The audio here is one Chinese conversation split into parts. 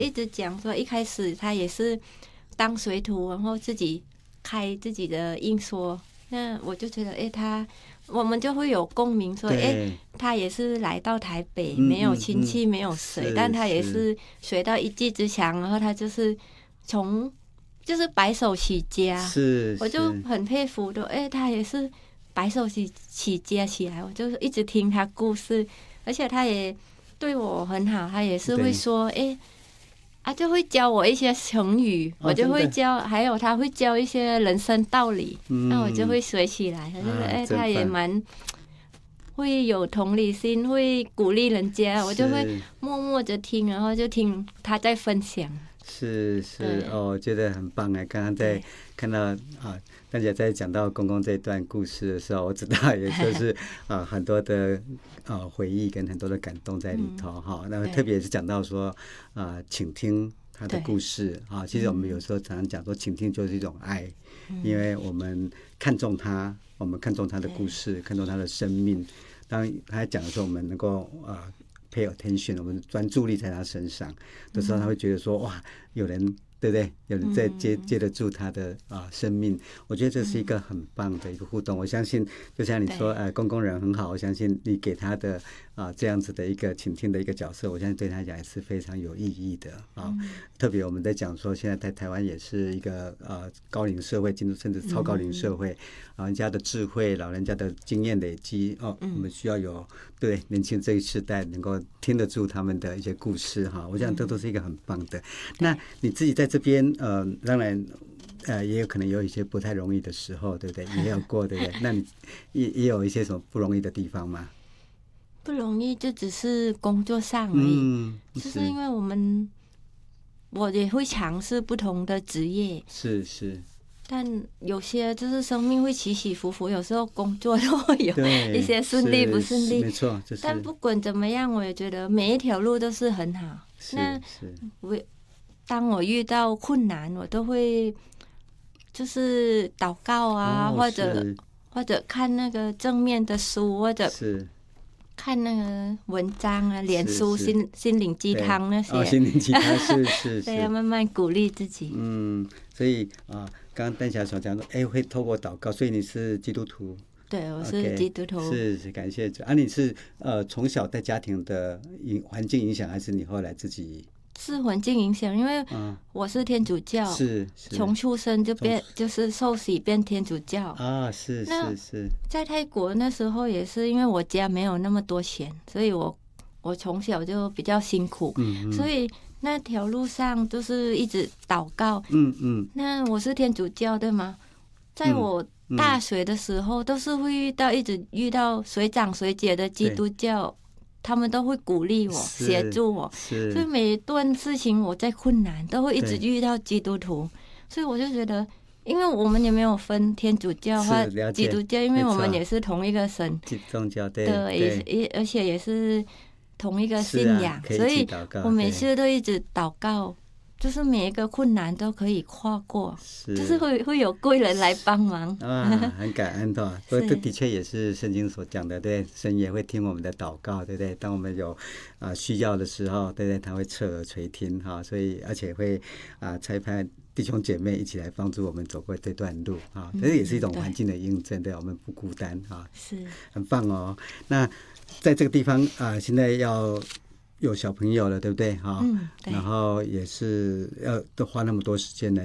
一直讲说，一开始他也是当学徒，然后自己开自己的印刷。那我就觉得，我们就会有共鸣，说，他也是来到台北，没有亲戚，没有谁，但他也是学到一技之长，然后他就是就是白手起家，我就很佩服的，他也是白手起家起来，我就是一直听他故事，而且他也对我很好，他也是会说，就会教我一些成语，我就会教，还有他会教一些人生道理，那我就会学起来。就是他也蛮会有同理心，会鼓励人家，我就会默默的听，然后就听他在分享。 是我觉得很棒哎！刚刚在看到大家在讲到公公这段故事的时候，我知道也就是很多的回忆跟很多的感动在里头哈。那特别是讲到说倾听他的故事其实我们有时候常常讲说，倾听就是一种爱，因为我们看重他，我们看重他的故事，看重他的生命。当他讲的时候，我们能够pay attention， 我们专注力在他身上的时候，他会觉得说哇，有人对不对？有人在接得住他的生命，我觉得这是一个很棒的一个互动。我相信，就像你说，公公人很好，我相信你给他的这样子的一个倾听的一个角色，我相信对他讲也是非常有意义的特别我们在讲说，现在在台湾也是一个高龄社会，甚至超高龄社会，老人家的智慧，老人家的经验累积我们需要有对年轻这一世代能够听得住他们的一些故事我想这都是一个很棒的。那你自己在这边当然也有可能有一些不太容易的时候，对不对？也有过，对不对？那你也有一些什么不容易的地方吗？ 不容易就只是工作上而已，就是因为我也会尝试不同的职业， 是， 但有些就是生命会起起伏伏，有时候工作都会有一些顺利不顺利， 没错。 但不管怎么样，我也觉得每一条路都是很好。那当我遇到困难，我都会就是祷告或者看那个正面的书，或者看那个文章脸书心灵鸡汤那些心灵鸡汤是对，要慢慢鼓励自己。 所以刚刚丹霞所讲说会透过祷告，所以你是基督徒？ 对，我是基督徒。 是感谢主你是从小在家庭的环境影响，还是你后来自己？ 是环境影响，因为我是天主教，从出生就是受洗变天主教是。 在泰国那时候也是因为我家没有那么多钱，所以我从小就比较辛苦，所以那条路上就是一直祷告。那我是天主教对吗？在我大学的时候都是会一直遇到学长学姐的基督教，他们都会鼓励我，协助我，所以每一段事情我在困难都会一直遇到基督徒，所以我就觉得，因为我们也没有分天主教或基督教，因为我们也是同一个神宗教，对， 而且也是同一个信仰，所以我每次都一直祷告，就是每一个困难都可以跨过，就是会有贵人来帮忙很感恩的。这的确也是圣经所讲的，对，神也会听我们的祷告，对不对？当我们有需要的时候，对不对？他会侧耳垂听所以而且会差派弟兄姐妹一起来帮助我们走过这段路这也是一种环境的印证，对，我们不孤单是很棒哦。那在这个地方现在要有小朋友了，对不对然后也是都花那么多时间来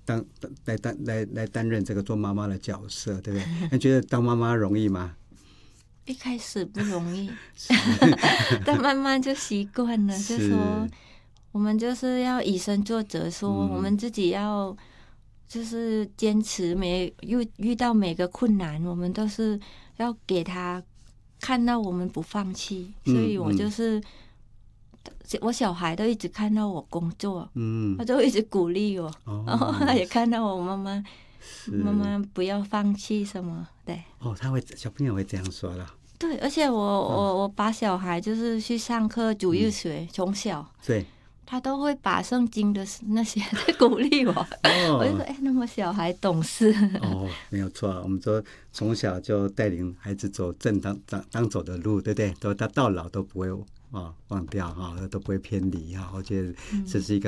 担任这个做妈妈的角色，对不对？你觉得当妈妈容易吗？ 一开始不容易但慢慢就习惯了，就说我们就是要以身作则，说我们自己要就是坚持，遇到每个困难，我们都是要给他看到我们不放弃，所以我就是我小孩都一直看到我工作，他都一直鼓励我，然后他也看到我妈妈不要放弃什么，对。 小朋友会这样说了。 对，而且我把小孩就是去上课主日学，从小对。 他都会把圣经的那些在鼓励我我就说那么小孩懂事没有错，我们说从小就带领孩子走正当走的路，对不对？到老都不会忘掉都不会偏离我觉得这是一个